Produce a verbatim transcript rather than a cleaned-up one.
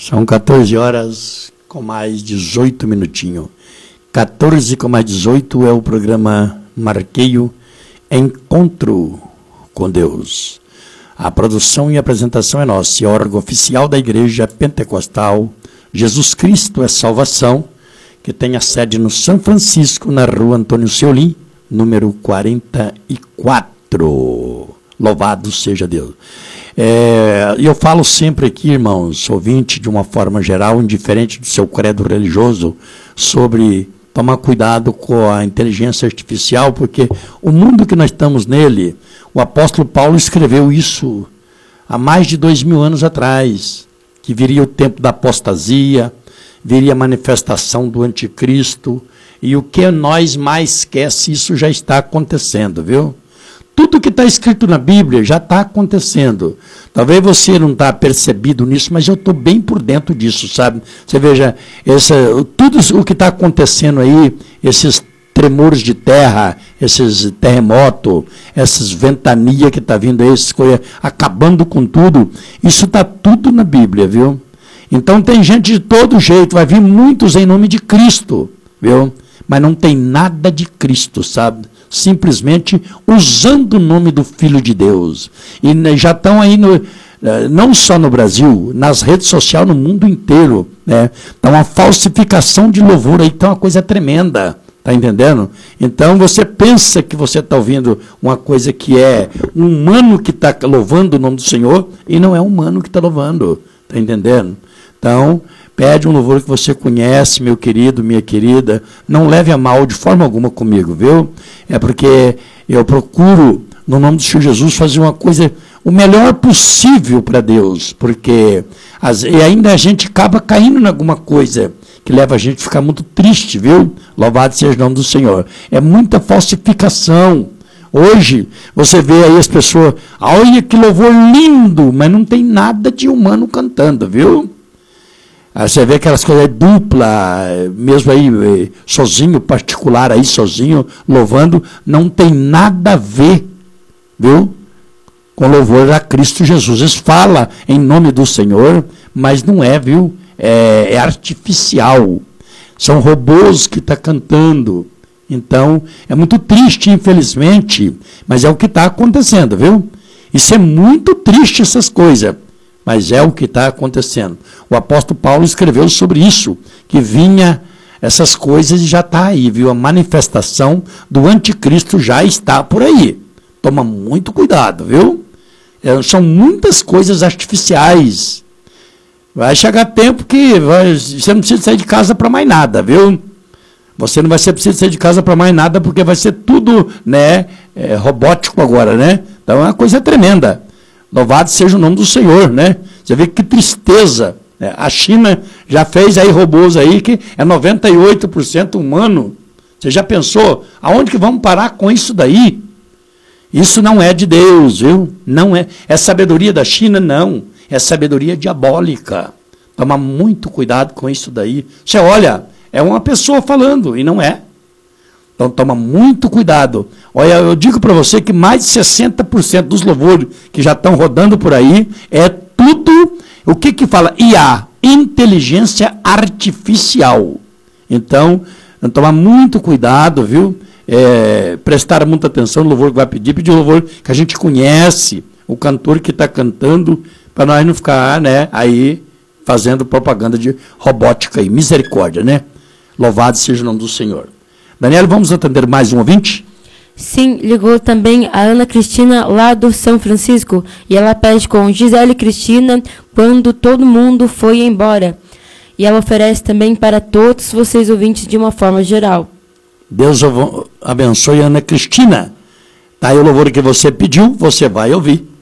São quatorze horas com mais dezoito minutinhos. quatorze com mais dezoito é o programa Marqueio Encontro com Deus. A produção e apresentação é nossa, e órgão oficial da Igreja Pentecostal Jesus Cristo é Salvação, que tem a sede no São Francisco, na rua Antônio Seolim, número quarenta e quatro. Louvado seja Deus. É, eu falo sempre aqui, irmãos, ouvinte, de uma forma geral, indiferente do seu credo religioso, sobre tomar cuidado com a inteligência artificial, porque o mundo que nós estamos nele, o apóstolo Paulo escreveu isso há mais de dois mil anos atrás, que viria o tempo da apostasia, viria a manifestação do anticristo, e o que nós mais quer, se isso já está acontecendo, viu? Tudo que está escrito na Bíblia já está acontecendo. Talvez você não está percebido nisso, mas eu estou bem por dentro disso, sabe? Você veja, essa, tudo o que está acontecendo aí, esses tremores de terra, esses terremotos, essas ventanias que está vindo aí, essas coisas, acabando com tudo, isso está tudo na Bíblia, viu? Então tem gente de todo jeito, vai vir muitos em nome de Cristo, viu? Mas não tem nada de Cristo, sabe? Simplesmente usando o nome do Filho de Deus. E já estão aí, no, não só no Brasil, nas redes sociais, no mundo inteiro. Né? Então, uma falsificação de louvor aí, então é uma coisa tremenda. Está entendendo? Então, você pensa que você está ouvindo uma coisa que é um humano que está louvando o nome do Senhor, e não é um humano que está louvando. Está entendendo? Então, pede um louvor que você conhece, meu querido, minha querida. Não leve a mal de forma alguma comigo, viu? É porque eu procuro, no nome do Senhor Jesus, fazer uma coisa o melhor possível para Deus. Porque as, e ainda a gente acaba caindo em alguma coisa que leva a gente a ficar muito triste, viu? Louvado seja o nome do Senhor. É muita falsificação. Hoje, você vê aí as pessoas, olha que louvor lindo, mas não tem nada de humano cantando, viu? Aí você vê aquelas coisas dupla, mesmo aí, sozinho, particular aí, sozinho, louvando, não tem nada a ver, viu? Com louvor a Cristo Jesus. Eles falam em nome do Senhor, mas não é, viu? É, é artificial. São robôs que estão cantando. Então, é muito triste, infelizmente, mas é o que está acontecendo, viu? Isso é muito triste, essas coisas. Mas é o que está acontecendo. O apóstolo Paulo escreveu sobre isso, que vinha essas coisas e já está aí, viu? A manifestação do anticristo já está por aí. Toma muito cuidado, viu? É, são muitas coisas artificiais. Vai chegar tempo que vai, você não precisa sair de casa para mais nada, viu? Você não vai ser preciso sair de casa para mais nada, porque vai ser tudo, né, é, robótico agora, né? Então é uma coisa tremenda. Louvado seja o nome do Senhor, né? Você vê que tristeza. Né? A China já fez aí robôs aí que é noventa e oito por cento humano. Você já pensou? Aonde que vamos parar com isso daí? Isso não é de Deus, viu? Não é. É sabedoria da China? Não. É sabedoria diabólica. Toma muito cuidado com isso daí. Você olha, é uma pessoa falando e não é. Então, toma muito cuidado. Olha, eu digo para você que mais de sessenta por cento dos louvores que já estão rodando por aí é tudo, o que que fala? I A, inteligência artificial. Então, tomar muito cuidado, viu? É, prestar muita atenção no louvor que vai pedir, pedir louvor que a gente conhece, o cantor que está cantando, para nós não ficar, né, aí fazendo propaganda de robótica aí. Misericórdia, né? Louvado seja o nome do Senhor. Daniela, vamos atender mais um ouvinte? Sim, ligou também a Ana Cristina, lá do São Francisco, e ela pede com Gisele Cristina, quando todo mundo foi embora. E ela oferece também para todos vocês ouvintes de uma forma geral. Deus abençoe a Ana Cristina. Tá aí o louvor que você pediu, você vai ouvir.